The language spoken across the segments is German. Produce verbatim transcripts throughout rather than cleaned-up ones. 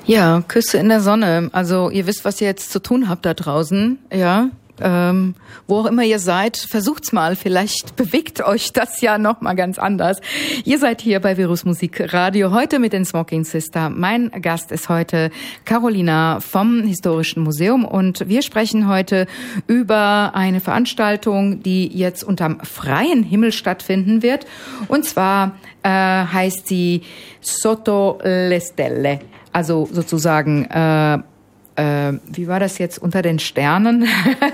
Ja, Küsse in der Sonne. Also ihr wisst, was ihr jetzt zu tun habt da draußen, ja. Ähm, wo auch immer ihr seid, versucht's mal. Vielleicht bewegt euch das ja noch mal ganz anders. Ihr seid hier bei Virus Musik Radio heute mit den Smoking Sister. Mein Gast ist heute Carolina vom Historischen Museum und wir sprechen heute über eine Veranstaltung, die jetzt unterm freien Himmel stattfinden wird. Und zwar äh, heißt sie Sotto le Stelle. Also sozusagen, äh, äh, wie war das jetzt, unter den Sternen?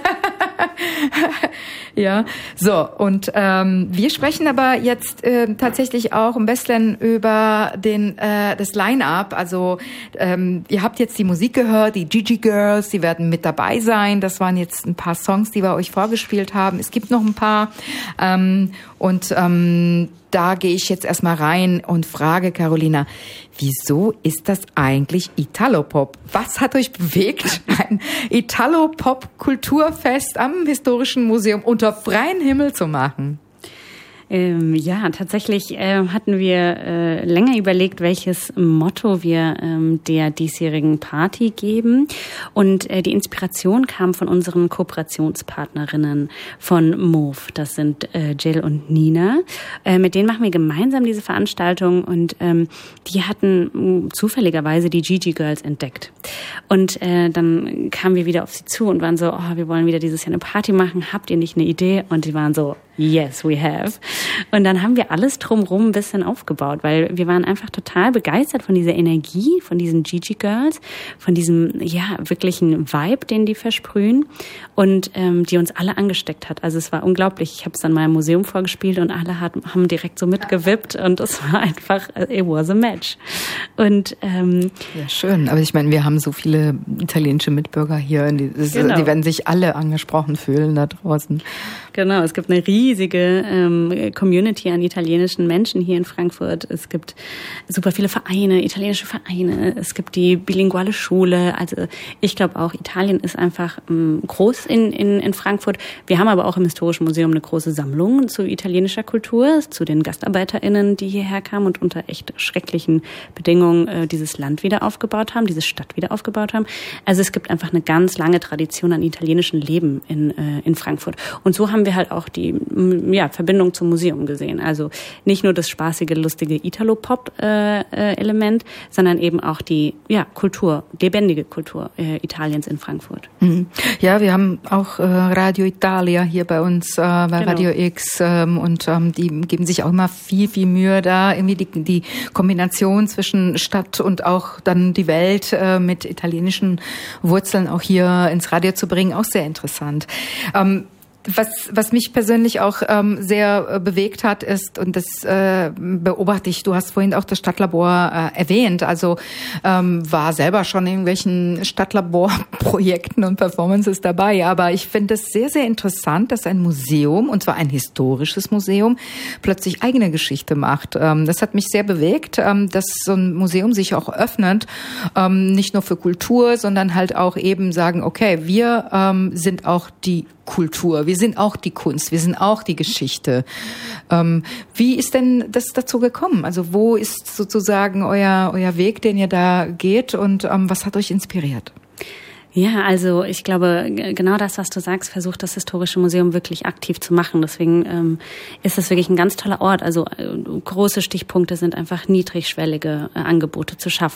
Ja, so, und ähm, wir sprechen aber jetzt äh, tatsächlich auch ein bisschen über den äh, das Line-Up. Also ähm, ihr habt jetzt die Musik gehört, die Gigi Girls, die werden mit dabei sein. Das waren jetzt ein paar Songs, die wir euch vorgespielt haben. Es gibt noch ein paar ähm, und ähm, da gehe ich jetzt erstmal rein und frage Carolina, wieso ist das eigentlich Italopop? Was hat euch bewegt, ein Italopop-Kulturfest am Historischen Museum unter freiem Himmel zu machen? Ähm, ja, tatsächlich äh, hatten wir äh, länger überlegt, welches Motto wir ähm, der diesjährigen Party geben. Und äh, die Inspiration kam von unseren Kooperationspartnerinnen von Move. Das sind äh, Jill und Nina. Äh, mit denen machen wir gemeinsam diese Veranstaltung. Und ähm, die hatten mh, zufälligerweise die Gigi Girls entdeckt. Und äh, dann kamen wir wieder auf sie zu und waren so, oh, wir wollen wieder dieses Jahr eine Party machen. Habt ihr nicht eine Idee? Und die waren so, yes, we have. Und dann haben wir alles drumherum ein bisschen aufgebaut, weil wir waren einfach total begeistert von dieser Energie, von diesen Gigi Girls, von diesem, ja, wirklichen Vibe, den die versprühen und ähm, die uns alle angesteckt hat. Also es war unglaublich. Ich habe es dann mal im Museum vorgespielt und alle hat, haben direkt so mitgewippt und es war einfach, it was a match. Und ähm, ja, schön. Aber ich meine, wir haben so viele italienische Mitbürger hier. Die, das, genau. Die werden sich alle angesprochen fühlen da draußen. Genau, es gibt eine riesige ähm, Community an italienischen Menschen hier in Frankfurt. Es gibt super viele Vereine, italienische Vereine. Es gibt die bilinguale Schule. Also ich glaube auch, Italien ist einfach ähm, groß in, in, in Frankfurt. Wir haben aber auch im Historischen Museum eine große Sammlung zu italienischer Kultur, zu den GastarbeiterInnen, die hierher kamen und unter echt schrecklichen Bedingungen äh, dieses Land wieder aufgebaut haben, diese Stadt wieder aufgebaut haben. Also es gibt einfach eine ganz lange Tradition an italienischem Leben in, äh, in Frankfurt. Und so haben wir halt auch die ja, Verbindung zum Museum gesehen. Also nicht nur das spaßige, lustige Italo-Pop-Element, äh, äh, sondern eben auch die ja, Kultur, lebendige Kultur äh, Italiens in Frankfurt. Mhm. Ja, wir haben auch äh, Radio Italia hier bei uns, äh, bei genau. Radio X ähm, und ähm, die geben sich auch immer viel, viel Mühe da, irgendwie die, die Kombination zwischen Stadt und auch dann die Welt äh, mit italienischen Wurzeln auch hier ins Radio zu bringen, auch sehr interessant. Ähm, Was, was mich persönlich auch ähm, sehr äh, bewegt hat, ist, und das äh, beobachte ich, du hast vorhin auch das Stadtlabor äh, erwähnt, also ähm, war selber schon in irgendwelchen Stadtlaborprojekten und Performances dabei, aber ich finde es sehr, sehr interessant, dass ein Museum, und zwar ein historisches Museum, plötzlich eigene Geschichte macht. Ähm, das hat mich sehr bewegt, ähm, dass so ein Museum sich auch öffnet, ähm, nicht nur für Kultur, sondern halt auch eben sagen, okay, wir ähm, sind auch die Kultur, wir sind auch die Kunst, wir sind auch die Geschichte. Ähm, wie ist denn das dazu gekommen? Also wo ist sozusagen euer euer Weg, den ihr da geht und ähm, was hat euch inspiriert? Ja, also ich glaube, genau das, was du sagst, versucht das Historische Museum wirklich aktiv zu machen. Deswegen ähm, ist das wirklich ein ganz toller Ort. Also äh, große Stichpunkte sind einfach niedrigschwellige äh, Angebote zu schaffen.